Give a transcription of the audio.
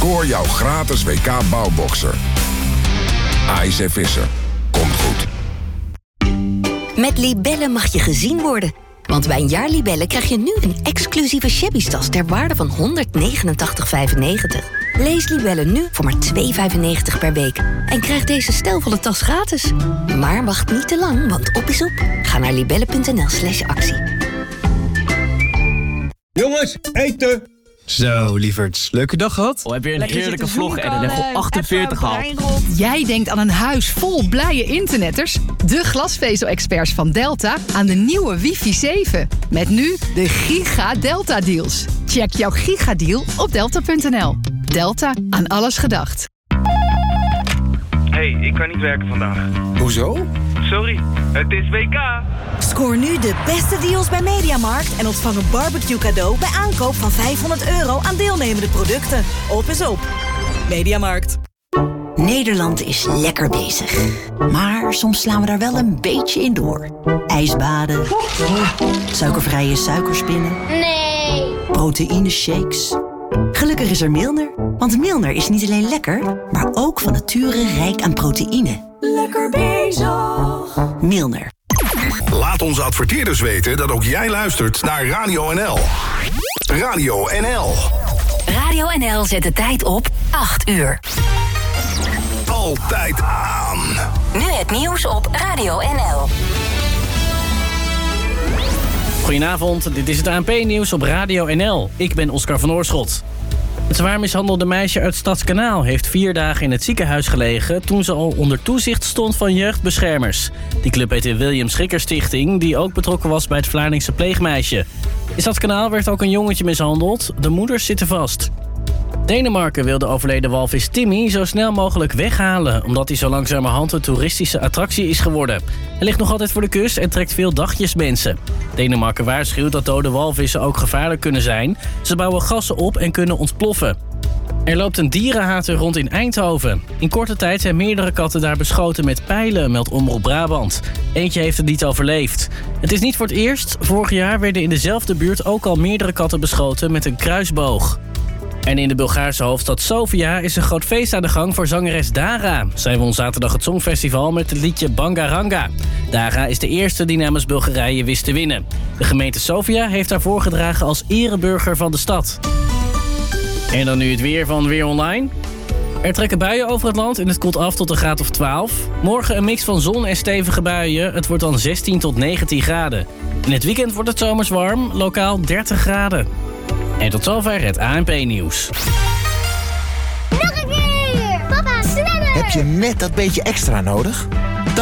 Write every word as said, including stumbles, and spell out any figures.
Scoor jouw gratis W K Bouwboxer. A I C Visser. Komt goed. Met Libellen mag je gezien worden. Want bij een jaar Libellen krijg je nu een exclusieve shabby-tas ter waarde van honderdnegenentachtig vijfennegentig. Lees Libellen nu voor maar twee euro vijfennegentig per week. En krijg deze stijlvolle tas gratis. Maar wacht niet te lang, want op is op. Ga naar libellen.nl slash actie. Jongens, eten! Zo, lieverds. Leuke dag gehad? Oh, heb je een heerlijke vlog en een level achtenveertig gehad? Jij denkt aan een huis vol blije internetters? De glasvezel-experts van Delta aan de nieuwe wifi zeven. Met nu de Giga Delta deals. Check jouw gigadeal op delta punt n l. Delta, aan alles gedacht. Hey, ik kan niet werken vandaag. Hoezo? Sorry, het is W K. Scoor nu de beste deals bij Mediamarkt en ontvang een barbecue cadeau bij aankoop van vijfhonderd euro aan deelnemende producten. Op is op. Mediamarkt. Nederland is lekker bezig. Maar soms slaan we daar wel een beetje in door. Ijsbaden. Suikervrije suikerspinnen. Nee. Proteïneshakes. Gelukkig is er Milner. Want Milner is niet alleen lekker, maar ook van nature rijk aan proteïne. Lekker bezig. Milner. Laat onze adverteerders weten dat ook jij luistert naar Radio N L. Radio N L. Radio N L zet de tijd op acht uur. Altijd aan. Nu het nieuws op Radio N L. Goedenavond, dit is het A N P-nieuws op Radio N L. Ik ben Oscar van Oorschot. Het zwaar mishandelde meisje uit Stadskanaal heeft vier dagen in het ziekenhuis gelegen toen ze al onder toezicht stond van jeugdbeschermers. Die club heet de William Schikker Stichting, die ook betrokken was bij het Vlaardingse pleegmeisje. In Stadskanaal werd ook een jongetje mishandeld. De moeders zitten vast. Denemarken wil de overleden walvis Timmy zo snel mogelijk weghalen, omdat hij zo langzamerhand een toeristische attractie is geworden. Hij ligt nog altijd voor de kust en trekt veel dagjesmensen. Denemarken waarschuwt dat dode walvissen ook gevaarlijk kunnen zijn. Ze bouwen gassen op en kunnen ontploffen. Er loopt een dierenhater rond in Eindhoven. In korte tijd zijn meerdere katten daar beschoten met pijlen, meldt Omroep Brabant. Eentje heeft het niet overleefd. Het is niet voor het eerst. Vorig jaar werden in dezelfde buurt ook al meerdere katten beschoten met een kruisboog. En in de Bulgaarse hoofdstad Sofia is een groot feest aan de gang voor zangeres Dara. Zij won zaterdag het Songfestival met het liedje Bangaranga. Dara is de eerste die namens Bulgarije wist te winnen. De gemeente Sofia heeft haar voorgedragen als ereburger van de stad. En dan nu het weer van Weer Online. Er trekken buien over het land en het koelt af tot een graad of twaalf. Morgen een mix van zon en stevige buien. Het wordt dan zestien tot negentien graden. In het weekend wordt het zomers warm, lokaal dertig graden. En tot zover het A N P-nieuws. Nog een keer! Papa, sneller! Heb je net dat beetje extra nodig?